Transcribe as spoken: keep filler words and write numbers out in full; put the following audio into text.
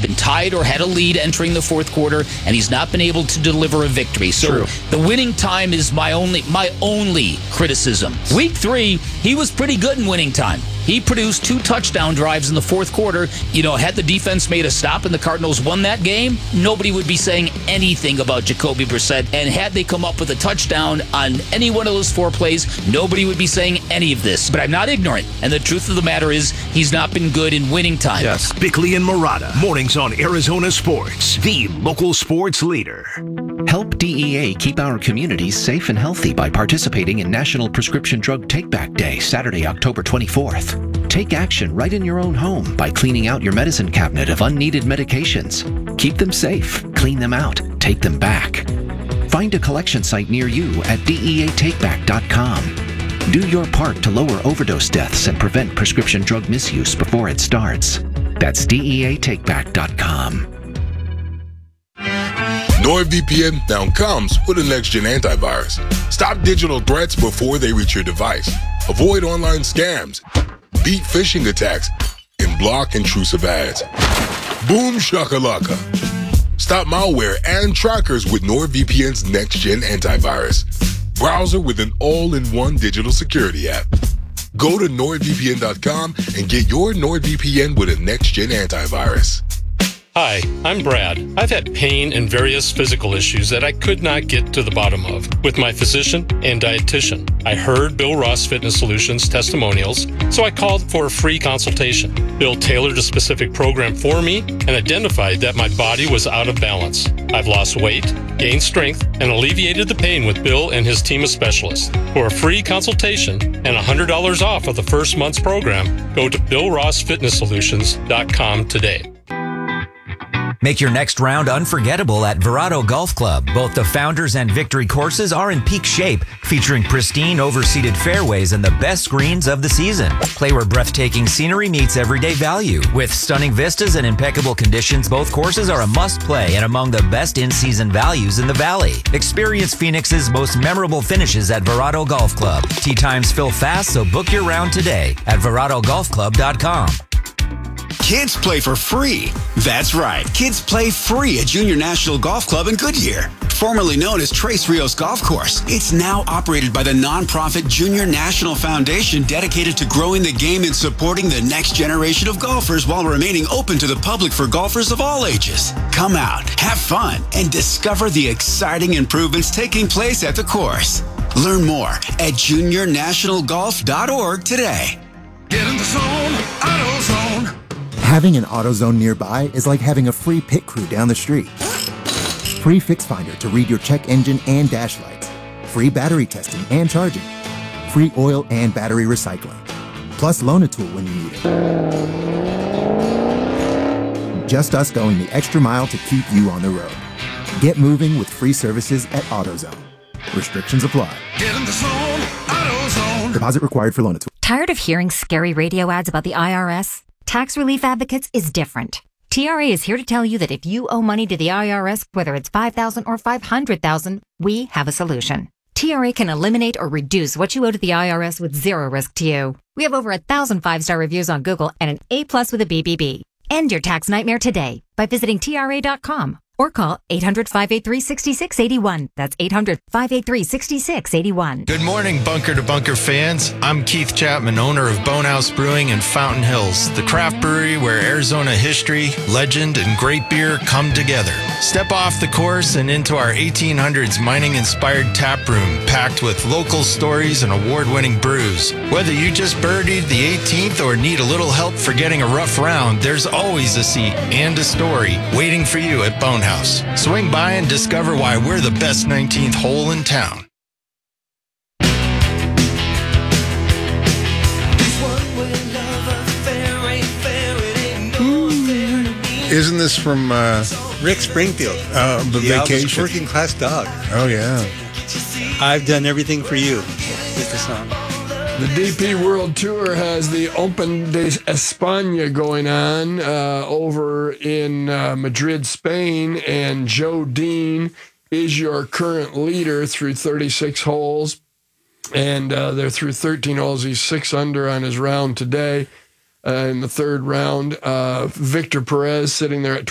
been tied or had a lead entering the fourth quarter, and he's not been able to deliver a victory. So True. the winning time is my only my only criticism. Week three, he was pretty good in winning time. He produced two touchdown drives in the fourth quarter. You know, had the defense made a stop and the Cardinals won that game, nobody would be saying anything about Jacoby Brissett. And had they come up with a touchdown on any one of those four plays, nobody would be saying any of this. But I'm not ignorant. And the truth of the matter is, he's not been good in winning time. Yes. Bickley and Murata, mornings on Arizona Sports, the local sports leader. Help D E A keep our communities safe and healthy by participating in National Prescription Drug Take-Back Day, Saturday, October twenty-fourth. Take action right in your own home by cleaning out your medicine cabinet of unneeded medications. Keep them safe, clean them out, take them back. Find a collection site near you at D E A take back dot com. Do your part to lower overdose deaths and prevent prescription drug misuse before it starts. That's D E A take back dot com. NordVPN now comes with a next-gen antivirus. Stop digital threats before they reach your device. Avoid online scams, beat phishing attacks, and block intrusive ads. Boom shakalaka. Stop malware and trackers with NordVPN's next-gen antivirus. Browser with an all-in-one digital security app. Go to Nord V P N dot com and get your NordVPN with a next-gen antivirus. Hi, I'm Brad. I've had pain and various physical issues that I could not get to the bottom of with my physician and dietitian. I heard Bill Ross Fitness Solutions testimonials, so I called for a free consultation. Bill tailored a specific program for me and identified that my body was out of balance. I've lost weight, gained strength, and alleviated the pain with Bill and his team of specialists. For a free consultation and one hundred dollars off of the first month's program, go to Bill Ross Fitness Solutions dot com today. Make your next round unforgettable at Verado Golf Club. Both the Founders and Victory courses are in peak shape, featuring pristine, overseeded fairways and the best greens of the season. Play where breathtaking scenery meets everyday value. With stunning vistas and impeccable conditions, both courses are a must-play and among the best in-season values in the Valley. Experience Phoenix's most memorable finishes at Verado Golf Club. Tee times fill fast, so book your round today at Verado Golf Club dot com. Kids play for free. That's right. Kids play free at Junior National Golf Club in Goodyear, formerly known as Tres Rios Golf Course. It's now operated by the nonprofit Junior National Foundation, dedicated to growing the game and supporting the next generation of golfers while remaining open to the public for golfers of all ages. Come out, have fun, and discover the exciting improvements taking place at the course. Learn more at junior national golf dot org today. Get in the zone, AutoZone. Having an AutoZone nearby is like having a free pit crew down the street. Free Fix Finder to read your check engine and dash lights. Free battery testing and charging. Free oil and battery recycling. Plus loan a tool when you need it. Just us going the extra mile to keep you on the road. Get moving with free services at AutoZone. Restrictions apply. Get in the zone, AutoZone. Deposit required for loan a tool. Tired of hearing scary radio ads about the I R S? Tax Relief Advocates is different. T R A is here to tell you that if you owe money to the I R S, whether it's five thousand dollars or five hundred thousand dollars, we have a solution. T R A can eliminate or reduce what you owe to the I R S with zero risk to you. We have over a thousand five-star reviews on Google and an A plus with a B B B. End your tax nightmare today by visiting T R A dot com or call eight hundred, five eight three, six six eight one. That's eight hundred, five eight three, six six eight one. Good morning, Bunker to Bunker fans. I'm Keith Chapman, owner of Bonehouse Brewing in Fountain Hills, the craft brewery where Arizona history, legend, and great beer come together. Step off the course and into our eighteen hundreds mining-inspired tap room, packed with local stories and award-winning brews. Whether you just birdied the eighteenth or need a little help for getting a rough round, there's always a seat and a story waiting for you at Bonehouse. Swing by and discover why we're the best nineteenth hole in town. Isn't this from uh, Rick Springfield? Uh, the, the Vacation? Working Class Dog. Oh, yeah. I've done everything for you with the song. The D P World Tour has the Open de España going on uh, over in uh, Madrid, Spain, and Joe Dean is your current leader through thirty-six holes, and uh, they're through thirteen holes. He's six under on his round today uh, in the third round. Uh, Victor Perez sitting there at